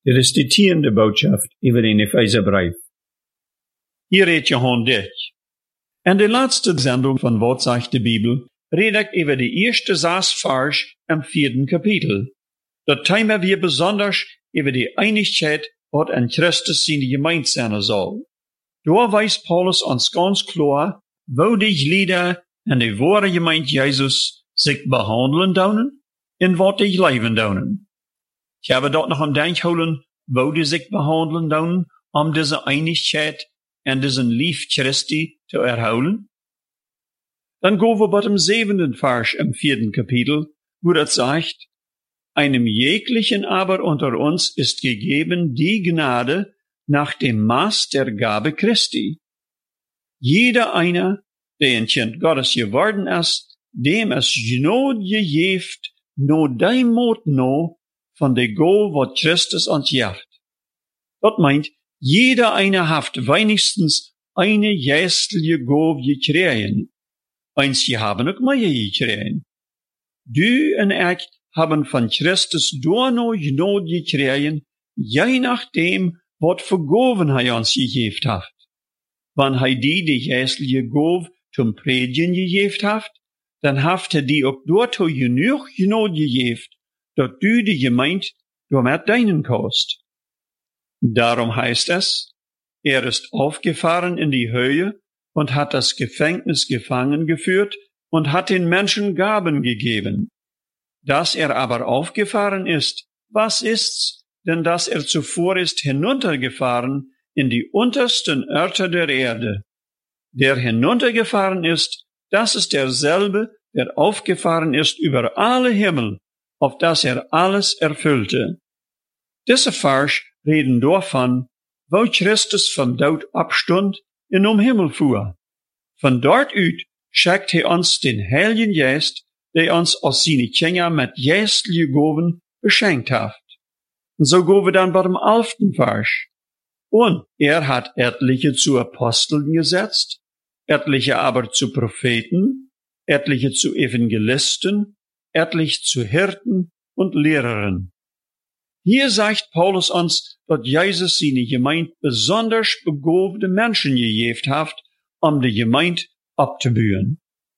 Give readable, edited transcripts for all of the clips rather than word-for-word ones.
Dit is die 10e boodschap über den Epheserbrief. Hier redt Johann dit. En de laatste zendung von Wat sagt die Bibel redet über die erste 6 Vers im 4. Kapitel. Dort thema wir besonders über die Einigkeit, wat in Christus seine Gemeinde sein soll. Da weist Paulus uns ganz klar, wo die Glieder in die wahre Gemeinde Jesus sich behandeln daunen und wat die leben daunen. Ich habe dort noch am Denk holen, wo die sich behandeln daunen, diese Einigkeit und diesen Lief Christi zu erholen. Dann gehen wir bei dem 7. Vers im 4. Kapitel, wo das sagt, einem jeglichen aber unter uns ist gegeben die Gnade nach dem Maß der Gabe Christi. Jeder einer, der ein Kind Gottes geworden ist, dem es Gnade gegeft, no dein Mut no, von der Gabe, wat Christus uns jaft. Das meint, jeder einer haft wenigstens eine geistliche Gabe gekriegt. Eins je haben auch mehr gekriegt. Du und ich haben von Christus door no Gnade gekriegt, je nachdem, wat für Gaben uns gegeben hat. Wenn die geistliche Gabe zum Predigen gegeben hat, dann haft die auch dort genug Gnade gegeben, dass du die Gemeinde damit deinen kannst. Darum heißt es, er ist aufgefahren in die Höhe und hat das Gefängnis gefangen geführt und hat den Menschen Gaben gegeben. Dass er aber aufgefahren ist, was ist's? Denn dass er zuvor ist hinuntergefahren in die untersten Orte der Erde. Der hinuntergefahren ist, das ist derselbe, der aufgefahren ist über alle Himmel, auf dass er alles erfüllte. Diese Vers reden davon, wo Christus vom Tod abstund und Himmel fuhr. Von dort ut schickt er uns den Heiligen Geist, der uns als seine Kinder mit geistlichen Gaben beschenkt hat. Und so gehen wir dann bei dem 11. Vers. Und er hat etliche zu Aposteln gesetzt, etliche aber zu Propheten, etliche zu Evangelisten, etliche zu Hirten und Lehrern. Hier sagt Paulus uns, dass Jesus seine Gemeinde besonders begabte Menschen gegeben hat, die Gemeinde abzubühen.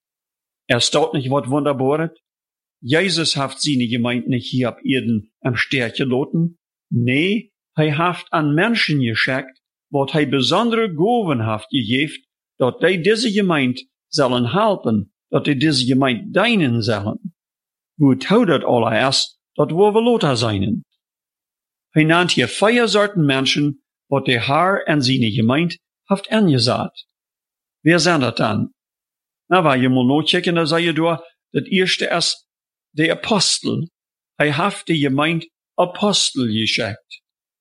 Dort nicht was Wunderbares? Jesus hat seine Gemeinde nicht hier ab Erden am Stärke gelassen. Nee, er hat an Menschen geschickt, wat er besondere Gaben hat gegeben, dass die diese Gemeinde sollen helfen, dass die diese Gemeinde dienen sollen. Wo tut das allererst, dat wo wir Lothar seinen. Er nannt hier 4 Sorten Menschen, wat der Herr an seine Gemeinde hat angesagt. Wer sind das dann? Na, weil ihr mal nachchecken, da sei ihr da, das erste ist der Apostel. Er hat die Gemeinde Apostel geschickt.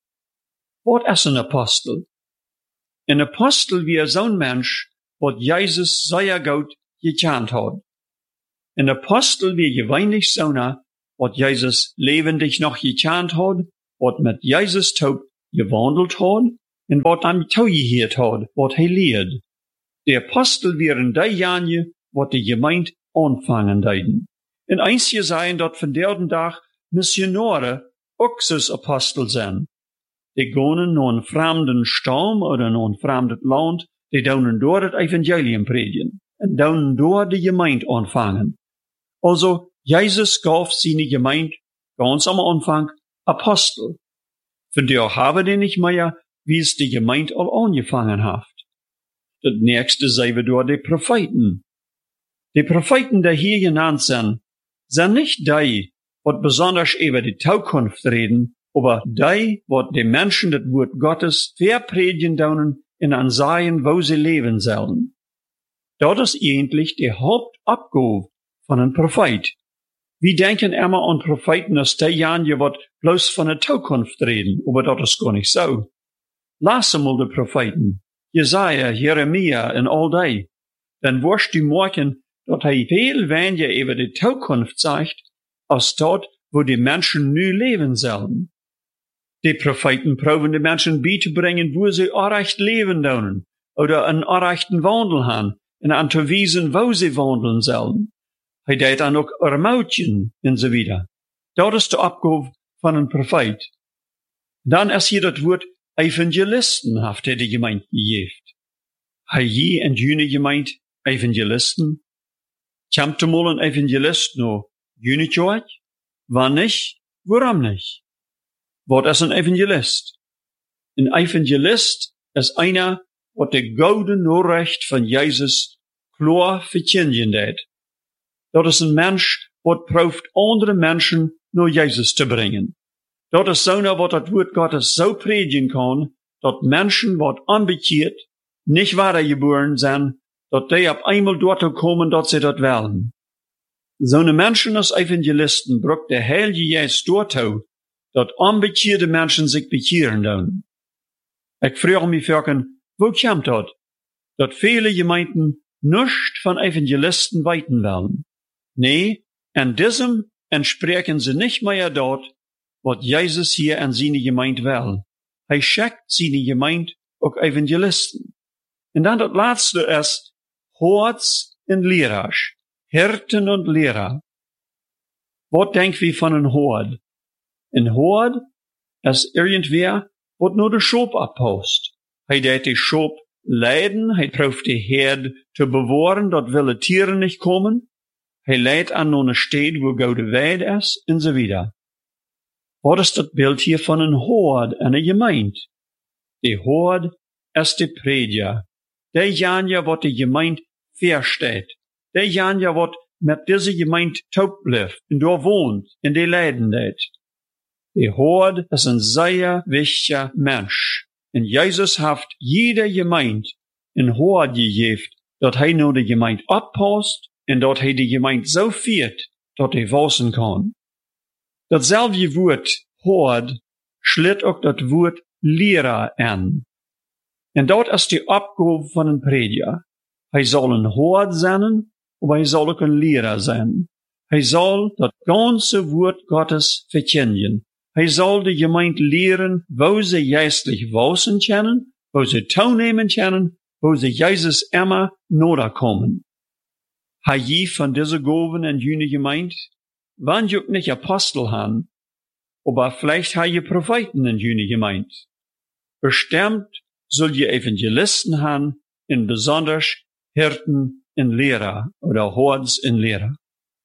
Was ist ein Apostel? Ein Apostel wie so ein Mensch, wat Jesus sehr gut gekannt hat. Ein Apostel wie gewöhnlich so einer, wat Jesus lebendig noch gekannt hat, wat mit Jesus taub gewandelt hat, und wat am Tau gehört hat, wat er lehrt. Die Apostel wären diejenigen, wat die Gemeinde anfangen deuten. Und einzige seien dort von der Tag Missionare, auch so Apostel sind. Die gehen nach einem fremden Stamm oder nach einem fremden Land, die daunen dort das Evangelium predigen, und daunen dort die Gemeinde anfangen. Also, Jesus gab seine Gemeinde ganz am Anfang Apostel. Von der haben die nicht mehr, wie es die Gemeinde all angefangen hat. Das nächste sei wir dort die Propheten. Die Propheten, die hier genannt sind nicht die, wat besonders über die Zukunft reden, aber die, wat den Menschen das Wort Gottes verpredigen daunen und ansagen, wo sie leben sollen. Das ist eigentlich die Hauptabgabe von einem Prophet. Wir denken immer an Propheten als diejenigen, wat bloß von der Zukunft reden, aber das ist gar nicht so. Lass mal die Propheten, Jesaja, Jeremia und all die, dann wirst du merken, dass er viel weniger über die Zukunft sagt, als dort, wo die Menschen nu leben sollen. Die Propheten proben die Menschen beizubringen, wo sie recht leben sollen, oder einen rechten Wandel haben, und anzuweisen, wo sie wandeln sollen. Er deed dann auch ermutigen, und so weiter. Das ist die Abgabe von einem Prophet. Dan is hier dat woord evangelisten heeft hij de gemeente gegeven. Hij je en jene gemeente evangelisten? Komt er mal een evangelist no jene kerk? Wann nicht? Warum nicht? Wat is een evangelist? Een evangelist is einer, wat de gouden Nachricht van Jezus klar verkündigen deed. Dat is een mens wat proeft andere mensen naar Jezus te brengen. Dat is zo'n wat het woord Gottes zo predigen kan, dat mensen wat onbekeerd, niet weitergeboren zijn, dat die op einmal dort komen, dat ze dat willen. Zo'n mensen als evangelisten brukt de Heilige Geest doortoe, dat onbekeerde mensen zich bekeren doen. Ik vraag me vaak, wo komt dat? Dat vele gemeenten nichts van evangelisten weten willen. Nee, en diesem entspreken ze niet meer dat, wat Jezus hier aan zijn gemeente wil. Hij schickt zijn gemeente ook evangelisten. En dan dat laatste is, Hoords en leraars. Hirten und Lehrer. Wat denkt wie van een hoord? Een hoord is irgendwer, wat nur de Schop abpost. Hij deed de Schop leiden, hij proeft de herd te bewahren, dat willen Tieren nicht komen. Hij leidt aan een stad, wo gouden weide is, en zo wieder. Wat is dat beeld hier van een hoord en een gemeente? De hoord is de prediger. De janja wat de gemeente versteht. De janja wat met deze gemeente taub blijft, en daar woont, en die leiden deed. De hoord is een zeer wichtiger mens. En Jezus heeft jede gemeente een hoord gegeven, dat hij nou de gemeente oppast, en dat hij de gemeente zo viert, dat hij wassen kan. Datzelfde woord, hoord, sluit ook dat woord leraar aan. En dat is de opgave van een prediger. Hij zal een hoord zijn, maar hij zal ook een leraar zijn. Hij zal dat ganze woord Gottes verkündigen. Hij zal de gemeente leren, wo ze geistlich wassen kennen, wo ze toenemen kennen, wo ze Jezus immer nodig komen. Hij je van deze gaven en jene gemeente, wann je ook nicht Apostel han, aber vielleicht ha je Propheten in jene gemeente. Bestimmt soll je Evangelisten han, in besonders Hirten en Lehrer oder Hords en Lehrer.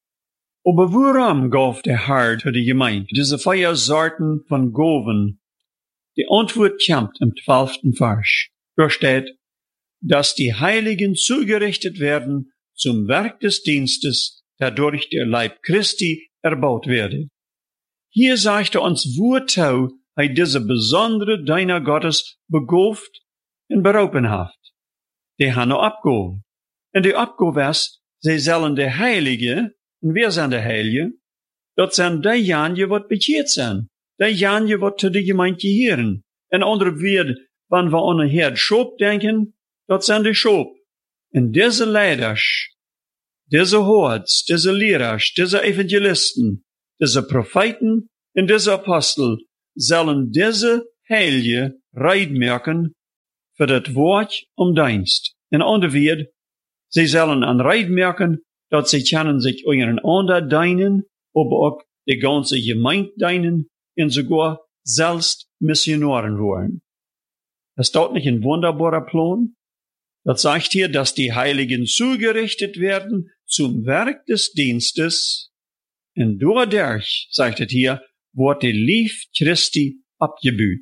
Aber warum gaf der Herr zu der Gemeinde diese 4 Sorten von Gaven? Die Antwort kommt im 12. Vers. Da steht, dass die Heiligen zugerichtet werden zum Werk des Dienstes, der durch der Leib Christi erbaut werde. Hier sagt uns wozu hij diese besondere Diener Gottes begaft en beroepen heeft. Die haben eine Abgabe. En die Abgabe is, zij zullen de Heilige, en wer zijn de Heilige? Dat zijn die janje wat bekeerd zijn. Die janje wat te de gemeente heren. En andere woorden, wanneer we aan een Herd Schop denken, dat zijn de Schop. En deze leiders, deze Hords, deze leraars, deze evangelisten, deze profeten en deze apostel, zullen deze Heilige reitmerken voor het woord om dienst. En andere woorden, zij zullen aan reitmerken dat zij kunnen zich ondereinander dienen, aber ook de ganze gemeente dienen en sogar selbst Missionaren worden. Ist das nicht ein wunderbarer Plan? Das sagt hier, dass die Heiligen zugerichtet werden zum Werk des Dienstes. Und dadurch, sagt es hier, wird die Liebe Christi abgebüht.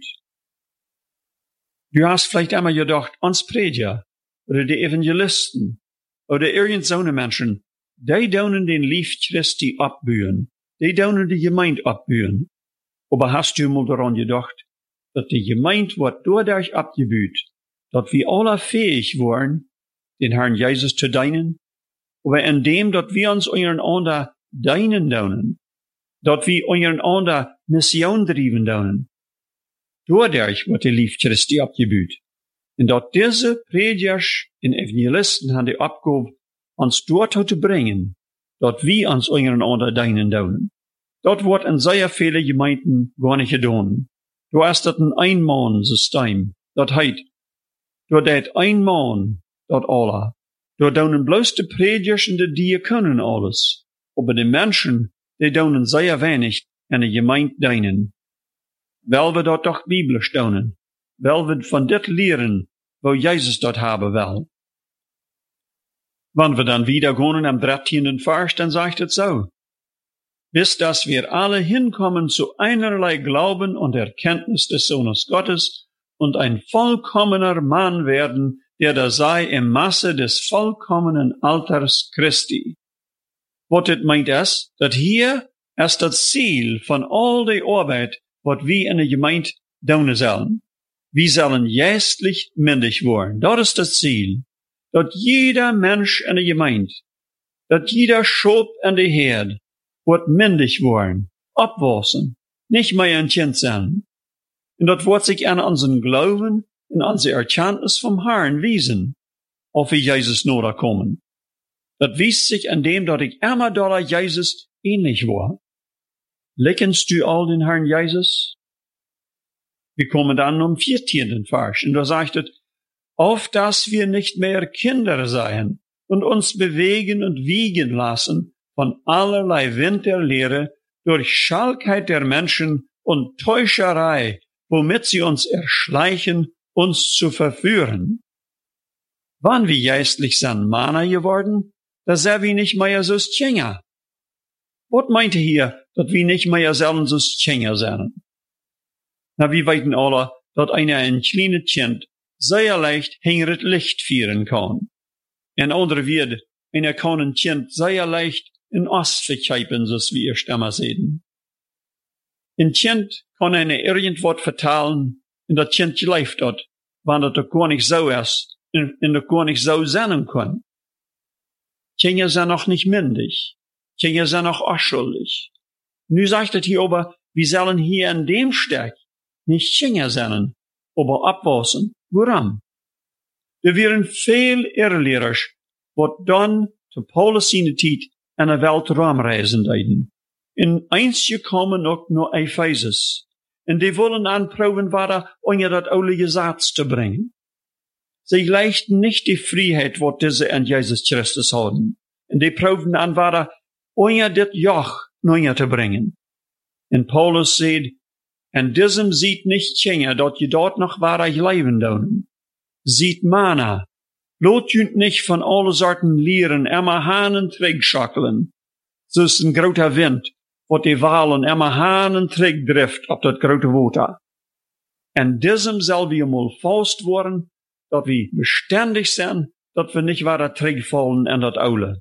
Du hast vielleicht einmal gedacht, uns Prediger oder die Evangelisten oder irgend so eine Menschen, die dürfen den Liebe Christi abbühen. Die dürfen die Gemeinde abbühen. Aber hast du mal daran gedacht, dass die Gemeinde wird dadurch abgebüht, dass wir alle fähig waren, den Herrn Jesus zu dienen, aber indem, dass wir uns untereinander dienen dürfen, dass wir untereinander Mission driven dürfen, dadurch wird die Liebe Christi abgebüht. Und dass diese Predigers und Evangelisten haben die Abgabe, uns dort zu bringen, dass wir uns untereinander dienen dürfen. Das wird in sehr vielen Gemeinden gar nicht getan. Du hast das ein Ein-Mann-System. Das heißt, du det ein Mann, dat alle. Du donen bloß die Predigers und die Diakonen alles. Aber die Menschen, die donen sehr wenig in der Gemeinde dienen. weil wir dort doch Bibel staunen, weil wir von dit lehren, wo Jesus dort haben will. Wenn wir dann wieder gehen am 13. Vers, dann sagt es so: Bis dass wir alle hinkommen zu einerlei Glauben und Erkenntnis des Sohnes Gottes und ein vollkommener Mann werden, der da sei im Maße des vollkommenen Alters Christi. Was meint es? Dat hier ist das Ziel von all der Arbeit, was wir in der Gemeinde tun sollen. Wir sollen geistlich mündig werden. Das ist das Ziel. Dat jeder Mensch in der Gemeinde, dat jeder Schop in der Herd, wird mündig werden, abwachsen, nicht mehr ein Kind sein. Und das wird sich an unseren Glauben und unsere Erkenntnis vom Herrn wiesen, ob wir Jesus nahe kommen. Das wies sich an dem, dass ich immer da Jesus ähnlich war. Leckst du all den Herrn Jesus? Wir kommen dann um 14. Vers, und da sagt es: Auf dass wir nicht mehr Kinder seien und uns bewegen und wiegen lassen von allerlei Wind der Lehre, durch Schalkheit der Menschen und Täuscherei, womit sie uns erschleichen, uns zu verführen. Wann wir geistlich sind Männer geworden, da sind wir nicht mehr so Tjenger. Was meint ihr hier, dass wir nicht mehr selten so Tjenger sind? Na, wir weiten alle, dass ein kleines Kind sehr leicht hinter das Licht führen kann. In andere Worte, einer kann ein Kind sehr leicht in Ost verkeipen, so wie ihr Stammer sehen. Ein Kind kann eine irgendwas vertellen, und das Kind läuft dort, wenn das doch gar nicht so ist, und das gar nicht so sein kann. Kinder sind noch nicht mündig. Kinder sind noch unschuldig. Nu sagt es hier aber, wir sollen hier in dem Stück nicht Kinder sein, aber abwachsen. Warum? Wir wären viel Irrlehrers, was dann zu Paulus seine Zeit in der Welt rumreisen deuten. In eins gekommen auch nur Ephesus. Und die wollen anproben, war ohne das alte Gesetz zu bringen. Sie leichten nicht die Freiheit, was diese in Jesus Christus haben. Und die proben an, war ohne das Joch neu zu bringen. Und Paulus sagt, en diesem sieht nicht Kinder, dort je dort noch wahre leben doen. Sieht Mana, lot jünt nicht von alle Sorten Lieren, immer Hanen trägschackelen. So ist ein großer Wind, wat die Walen immer Hanen trägdrift auf das große Water. En diesem soll wir mal faust worden, dat wir beständig sind, dat wir nicht wahre trägfallen in das Aule.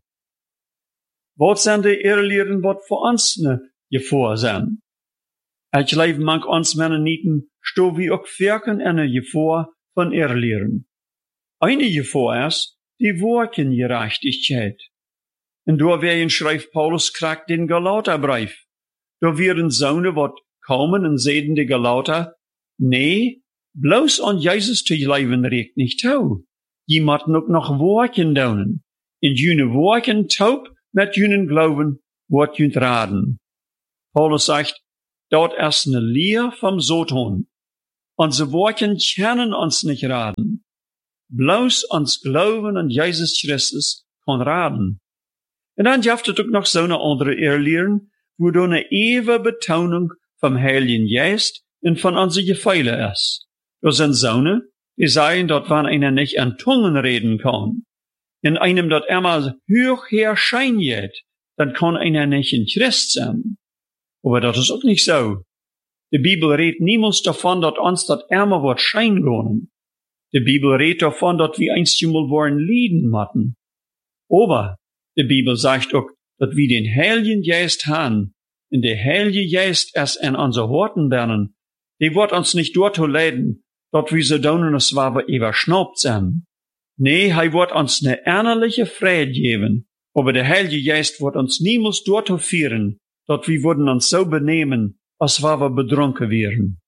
Was sind die Irrlehren, wat für uns ne Gefahr sind? Ich leef manch ons Männer nieten, sto wie auch wirken eine Gefahr von Irrlehren. Eine Gefahr ist die Workengerechtigkeit. Und da werden schreibt Paulus kragt den Galaterbrief. Da werden Söhne, wat kommen und sehen die Galater, nee, bloß an Jesus zu leben regt nicht tau. Je matten auch noch Worken daunen. In jene Worken taub, mit jenen Glauben, wat jünt raden. Paulus sagt, dort ist eine Lehr vom Soton. Unsere Worte können uns nicht raten. Bloß uns Glauben an Jesus Christus kann raten. Und dann gibt es auch noch so eine andere Irrlehren, wo da eine ewige Betonung vom Heiligen Geist und von unseren Gefühlen ist. Da sind so die sagen, dass wenn einer nicht in Zungen reden kann, in einem das immer hoch her scheint, dann kann einer nicht ein Christ sein. Aber das ist auch nicht so. Die Bibel redet niemals davon, dass uns das Ärmer wird schein lohnen. Die Bibel redet davon, dass wir einst einmal wollen lieden matten. Aber die Bibel sagt auch, dass wir den Heiligen Geist haben, und der Heilige Geist es in unser Horten lernen. Die wird uns nicht dort leiden, dass wir so daunen, es war wir überschnaubt sind. Nee, er wird uns eine innerliche Freude geben. Aber der Heilige Geist wird uns niemals dort führen, dass wir würden uns so benehmen, als wir betrunken wären.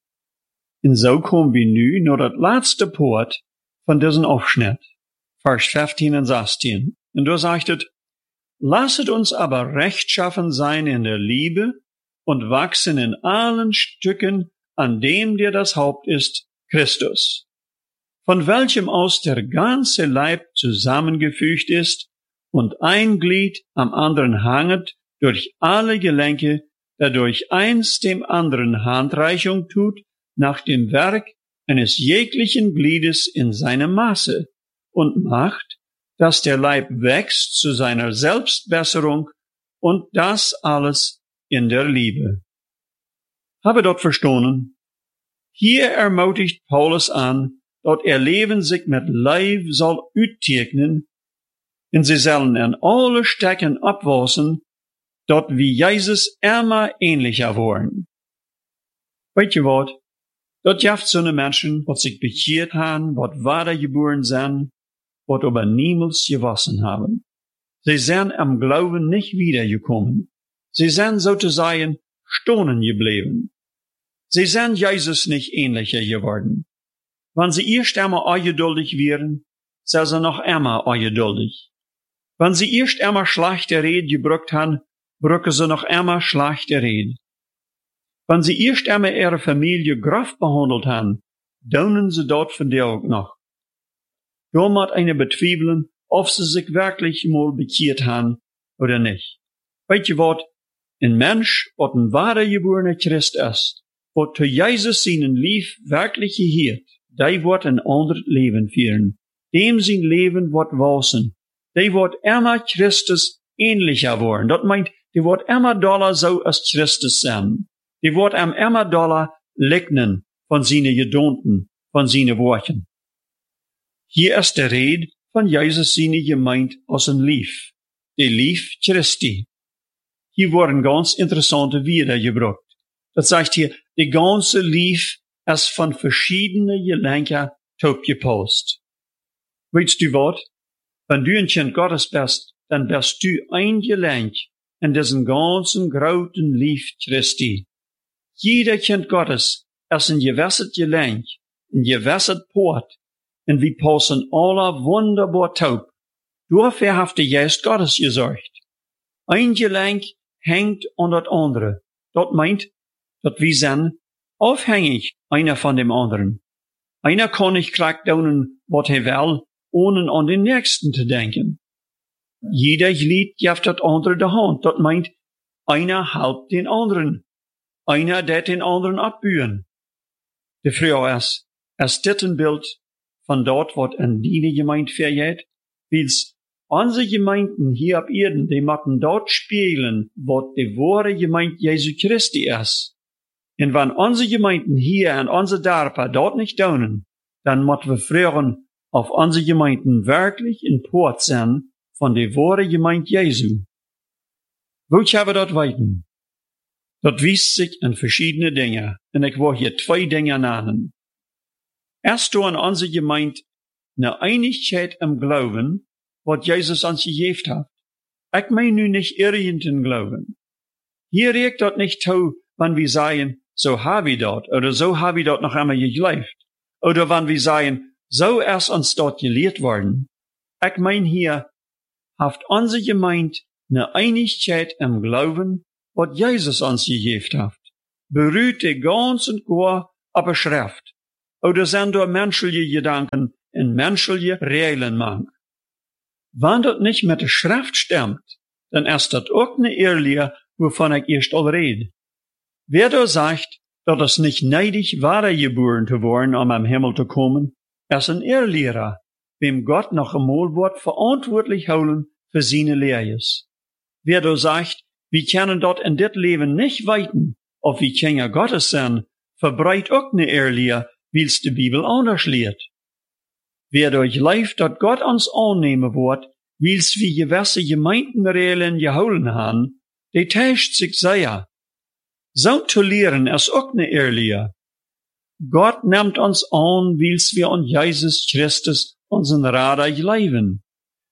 Und so kommen wir nu nach das letzte Part von diesem Aufschnitt, Vers 15 und 16. Und da sagt es, lasset uns aber rechtschaffen sein in der Liebe und wachsen in allen Stücken an dem, der das Haupt ist, Christus, von welchem aus der ganze Leib zusammengefügt ist und ein Glied am anderen hanget durch alle Gelenke, dadurch eins dem anderen Handreichung tut, nach dem Werk eines jeglichen Gliedes in seinem Maße und macht, dass der Leib wächst zu seiner Selbstbesserung und das alles in der Liebe. Habe dort verstanden? Hier ermutigt Paulus an, dort ihr Leben sich mit Leib soll uittekenen, und sie sollen in alle Stecken abwachsen, dort wie Jesus immer ähnlicher worden. Weet je wat? Dort jaft so ne Menschen, wat sich bekehrt haben, wat wiedergeboren sind, wat aber niemals gewassen haben. Sie sind am Glauben nicht wiedergekommen. Sie sind sozusagen stohnen geblieben. Sie sind Jesus nicht ähnlicher geworden. Wenn sie erst einmal ungeduldig wären, sind sie noch einmal ungeduldig. Wenn sie erst einmal schlechte Rede gebraucht haben, brauchen sie noch einmal schlechte Rede. Wenn sie erst einmal ihre Familie grob behandelt haben, daunen sie dort von der auch noch. Da muss einer bezweifeln, ob sie sich wirklich mal bekehrt haben oder nicht. Weet je wat? Ein Mensch, wat ein wahrer geborener Christ ist, wat zu Jesus seinen Lief wirklich gehört, der wird ein anderes Leben führen. Dem sein Leben wird wachsen. Der wird immer Christus ähnlicher worden. Das meint, der wird immer doller so als Christus sein. Der wird am immer doller legnen von seinen Gedanken, von seinen Worten. Hier ist der Rede von Jesus seine Gemeinde aus dem Lief. Der Lief Christi. Hier wurden ganz interessante Wörter gebraucht. Das sagt hier, die ganze Lief ist von verschiedenen Gelenken abgepasst. Weißt du was? Wenn du ein Kind Gottes bist, dann bist du ein Gelenk in diesem ganzen großen Lief Christi. Jeder Kind Gottes ist ein gewässert Gelenk, ein gewässert Port, und wir passen alle wunderbar taub. Dafür hat der Geist Gottes gesorgt. Ein Gelenk hängt an das andere. Das meint, dass wir sind aufhängig einer von dem anderen. Einer kann nicht gleich tun, was er will, ohne an den Nächsten zu denken. Jeder Glied gibt das andere die Hand. Das meint, einer helpt den anderen. Einer der den anderen abbühen. Die Frage ist dit ein Bild von dort, was in die Gemeinde vergeht? Weil's unsere Gemeinden hier auf Erden, die möchten dort spielen, was die wahre Gemeinde Jesu Christi ist. Und wenn unsere Gemeinden hier und unsere Dörfer dort nicht tun, dann müssen wir fragen, auf unsere Gemeinden wirklich in Port sein von der wahre Gemeinde Jesu. Wo ich habe dort weiten? Dort wies sich in verschiedene Dinge, und ich will hier 2 Dinge nennen. Erst in unsere Gemeinde eine Einigkeit im Glauben, was Jesus uns gegeben hat. Ich meine nun nicht irgendeinen Glauben. Hier regt dort nicht zu, wenn wir sagen, so habe ich dort, oder so habe ich dort noch einmal geglaubt. Oder wenn wir sagen, so ist uns dort gelehrt worden. Ich meine hier, haft unsere Gemeinde eine Einigkeit im Glauben, was Jesus uns gegeben hat. Berührt die ganzen Chor auf der Schrift. Oder sind da menschliche Gedanken in menschliche Regeln mang. Wenn das nicht mit der Schrift stimmt, dann ist das auch eine Irrlehre, wovon ich erst all rede. Wer da sagt, dass es nicht neidig war, geboren zu worden, um am Himmel zu kommen, ist ein Irrlehrer, wem Gott noch einmal wird verantwortlich holen für seine Lehres. Wer da sagt, wir können dort in dit Leben nicht weiten, ob wir Kinder Gottes sind, verbreitet auch eine Irrlehre, weil's die Bibel anders lehrt. Wer durch glaubt, dass Gott uns annehmen wird, weil's wie gewisse Gemeindenregeln geholen haben, der täuscht sich sehr. So zu lehren ist auch eine Irrlehre. Gott nimmt uns an, weil's wir an Jesus Christus unseren Rader leben.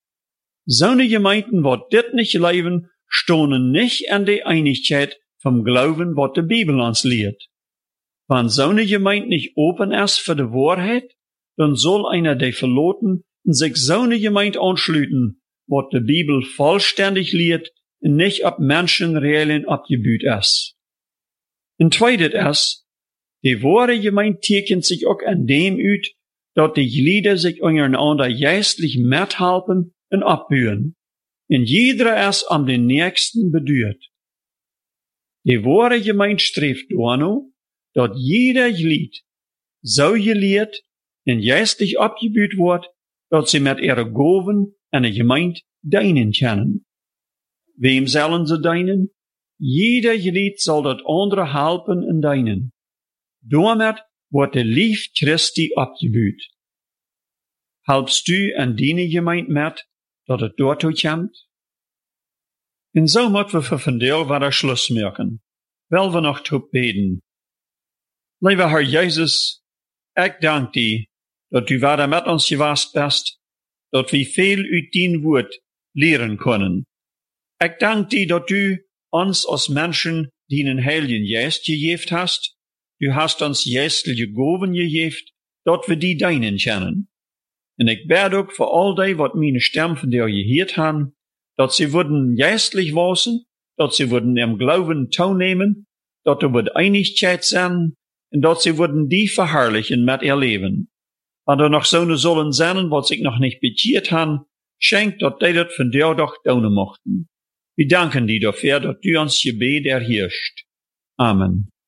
So eine Gemeinden, wo dit nicht leben, stohnen nicht an der Einigkeit vom Glauben, was die Bibel uns lehrt. Wenn so eine Gemeinde nicht open ist für die Wahrheit, dann soll einer der Verloten sich so eine Gemeinde anschließen, was die Bibel vollständig lehrt und nicht ab Menschenregeln abgebüht ist. Und zweites ist, die wahre Gemeinde tekent sich auch an dem ut, dass die Glieder sich untereinander geistlich mithelfen und abbühen. Und jeder ist am den Nächsten bedürt. Die wahre Gemeinde streeft daarna, dat jeder Glied zo geleerd en geestlich abgebüht wordt, dat sie met ihre Gaven en de Gemeinde dienen können. Wem sollen sie dienen? Jeder Glied soll dat andere helpen en dienen. Damit wordt de lief Christi abgebüht. Helpst du en die Gemeinde met, dat het daartoe komt? En zo moeten we voor vandaag weer Schluss maken. Wel we nog te beden. Lieve Herr Jezus, ik dank die, dat u weer met ons geweest bent, dat we veel uit dien woord leren kunnen. Ik dank die, dat u ons als mensen die een Heiligen Geest gegeven hast. U hast ons geestelijke gaven gegeven, dat we die dienen kunnen. En ik bid ook voor al die wat mijn stem van dir gehoord hebben, dat sie worden geestlich wassen, dat sie worden im Glauben toenemen, dat er wird Einigkeit sein, en dat sie worden die verherrlichen met ihr Leben. Wenn er noch so sollen sein, was ich noch nicht bekeert han, schenkt, dat die dat von dir doch tun mochten. Wir danken dir dafür, dass du uns Gebet erhörst. Amen.